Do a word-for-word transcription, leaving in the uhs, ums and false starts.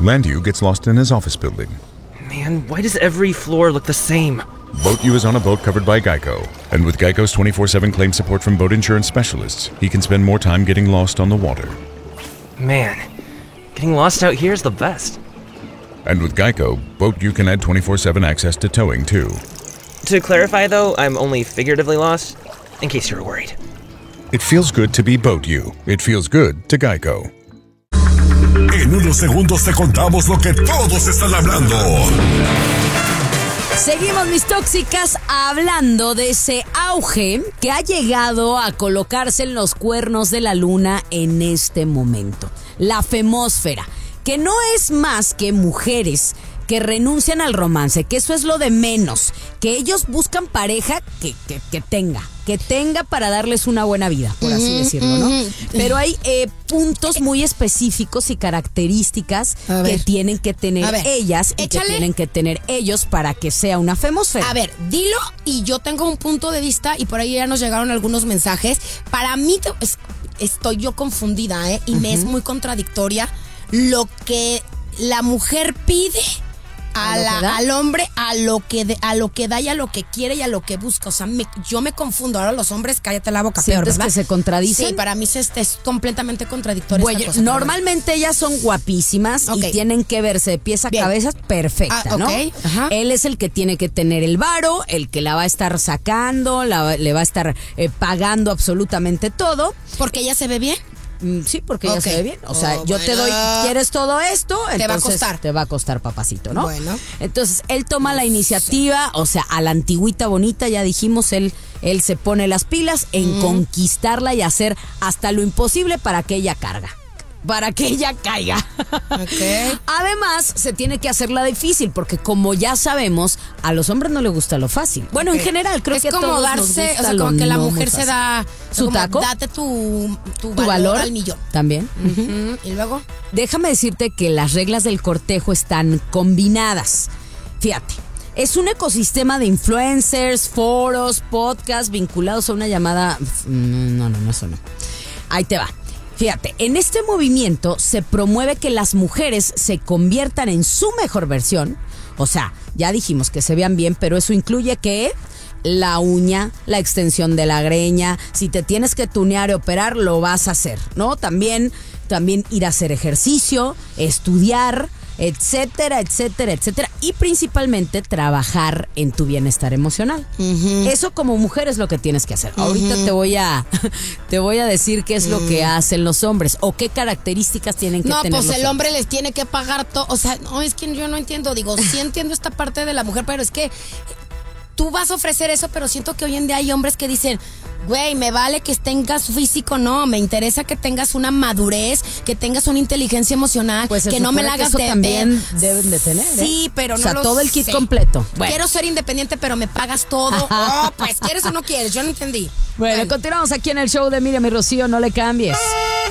Landu gets lost in his office building. Man, why does every floor look the same? Boat U is on a boat covered by Geico. And with Geico's twenty-four seven claim support from boat insurance specialists, he can spend more time getting lost on the water. Man, getting lost out here is the best. And with Geico, Boat U can add twenty-four seven access to towing, too. To clarify, though, I'm only figuratively lost, in case you were worried. It feels good to be Boat U. It feels good to Geico. En unos segundos te contamos lo que todos están hablando. Seguimos, mis tóxicas, hablando de ese auge que ha llegado a colocarse en los cuernos de la luna en este momento. La femósfera, que no es más que mujeres que renuncian al romance, que eso es lo de menos, que ellos buscan pareja que, que, que tenga, que tenga para darles una buena vida, por así uh-huh, decirlo, ¿no? Uh-huh. Pero hay eh, puntos muy específicos y características que tienen que tener ellas y Échale. que tienen que tener ellos para que sea una femósfera. A ver, dilo, y yo tengo un punto de vista, y por ahí ya nos llegaron algunos mensajes. Para mí, te, es, estoy yo confundida, ¿eh? Y uh-huh. me es muy contradictoria lo que la mujer pide A la, al hombre a lo que de, a lo que da y a lo que quiere y a lo que busca. O sea, me, yo me confundo. Ahora los hombres, cállate la boca, peor, ¿verdad? Que se contradicen. Sí, para mí es, es completamente contradictorio. Bueno, esta cosa, normalmente ellas son guapísimas okay. y tienen que verse de pies a Bien. cabeza perfecta, ah, okay. ¿no? Ajá. Él es el que tiene que tener el varo, el que la va a estar sacando, la, le va a estar eh, pagando absolutamente todo. ¿Porque ella se ve bien? Sí, porque okay. ya se ve bien. O sea, oh, yo bueno. te doy, ¿quieres todo esto? Te entonces va a costar. Te va a costar, papacito, ¿no? Bueno. Entonces, él toma la iniciativa, o sea, a la antigüita bonita, ya dijimos, él, él se pone las pilas en mm. conquistarla y hacer hasta lo imposible para que ella carga. Para que ella caiga. Okay. Además, se tiene que hacerla difícil, porque como ya sabemos, a los hombres no les gusta lo fácil. Bueno, okay. en general, creo es que a como todos darse, nos gusta o sea, como lo que la no mujer se da su como, taco. Date tu, tu, tu valor, valor al millón. También. Uh-huh. Y luego, déjame decirte que las reglas del cortejo están combinadas. Fíjate. Es un ecosistema de influencers, foros, podcasts vinculados a una llamada. No, no, no, eso no. Ahí te va. Fíjate, en este movimiento se promueve que las mujeres se conviertan en su mejor versión. O sea, ya dijimos que se vean bien, pero eso incluye que la uña, la extensión de la greña, si te tienes que tunear y operar, lo vas a hacer, ¿no? También, también ir a hacer ejercicio, estudiar, etcétera, etcétera, etcétera. Y principalmente trabajar en tu bienestar emocional. Uh-huh. Eso como mujer es lo que tienes que hacer. Uh-huh. Ahorita te voy a te voy a decir qué es uh-huh. lo que hacen los hombres o qué características tienen que no, tener. No, pues los el hombres. hombre les tiene que pagar todo. O sea, no, es que yo no entiendo. Digo, sí entiendo esta parte de la mujer, pero es que tú vas a ofrecer eso, pero siento que hoy en día hay hombres que dicen, güey, me vale que tengas físico, no, me interesa que tengas una madurez, que tengas una inteligencia emocional, pues que no me la hagas que eso de también deben de tener, ¿eh? Sí, pero no o sea, lo todo el kit sé. completo. Bueno. Quiero ser independiente, pero me pagas todo. Oh, pues, ¿quieres o no quieres? Yo no entendí. Bueno, bueno, continuamos aquí en el show de Miriam y Rocío, no le cambies.